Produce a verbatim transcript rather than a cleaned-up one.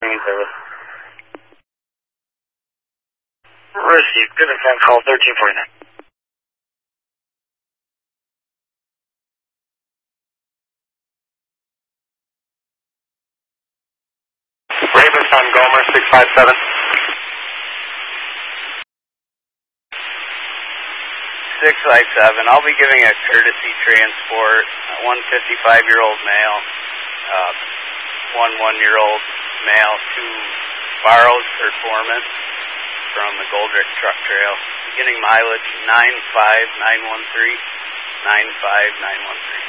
Service. Received. Good intent call thirteen forty-nine. Ravens on Gomer six five seven. six five seven. I'll be giving a courtesy transport, a one fifty-five-year-old male, uh, one one-year-old male to Barrows Performance from the Goldrick Truck Trail. Beginning mileage nine five nine one three, nine five nine one three.